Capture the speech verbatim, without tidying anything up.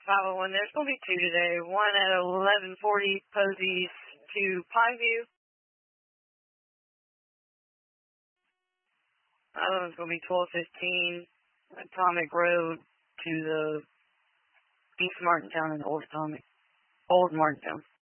five oh one, there's going to be two today. One at eleven forty, Posey's to Pineview. Other one's going to be twelve fifteen, Atomic Road to the East Martintown and Old Atomic, Old Martintown.